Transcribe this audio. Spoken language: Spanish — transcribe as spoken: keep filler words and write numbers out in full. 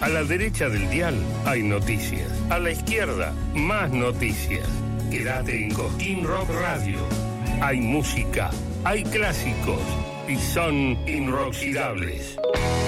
A la derecha del dial hay noticias. A la izquierda, más noticias. Quédate en Cosquín Rock Radio. Hay música, hay clásicos y son inoxidables.